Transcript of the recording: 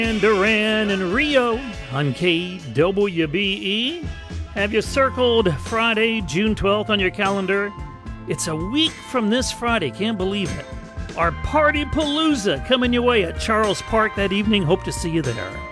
Duran and Rio on KWBE. Have you circled Friday, June 12th on your calendar? It's a week from this Friday, can't believe it. Our Party Palooza coming your way at Charles Park that evening. Hope to see you there.